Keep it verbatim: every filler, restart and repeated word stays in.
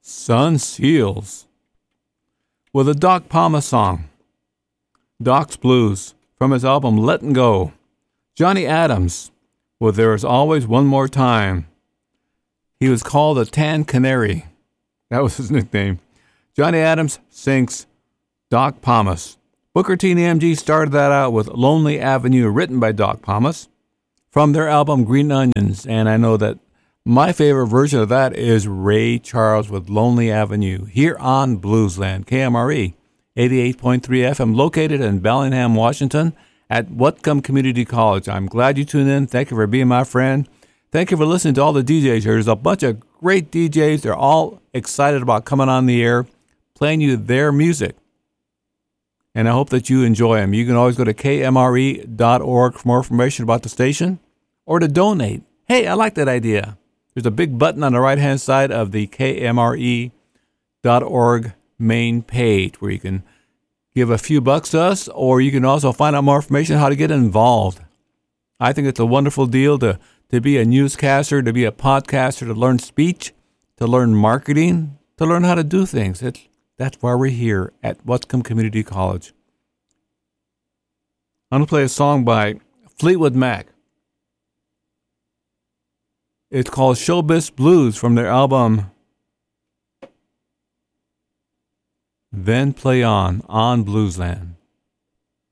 Sun Seals with a Doc Palma song, Doc's Blues, from his album Lettin' Go. Johnny Adams with There Is Always One More Time. He was called a Tan Canary. That was his nickname. Johnny Adams sings Doc Palmas. Booker T and the M G started that out with Lonely Avenue, written by Doc Palmas, from their album Green Onions. And I know that my favorite version of that is Ray Charles with Lonely Avenue, here on Bluesland, K M R E, eighty-eight point three F M, located in Bellingham, Washington, at Whatcom Community College. I'm glad you tuned in. Thank you for being my friend. Thank you for listening to all the D Js here. There's a bunch of great D Js. They're all excited about coming on the air, playing you their music. And I hope that you enjoy them. You can always go to K M R E dot org for more information about the station or to donate. Hey, I like that idea. There's a big button on the right-hand side of the K M R E dot org main page where you can give a few bucks to us, or you can also find out more information on how to get involved. I think it's a wonderful deal to, to be a newscaster, to be a podcaster, to learn speech, to learn marketing, to learn how to do things. It's, that's why we're here at Whatcom Community College. I'm going to play a song by Fleetwood Mac. It's called Showbiz Blues from their album Then Play On, on Bluesland.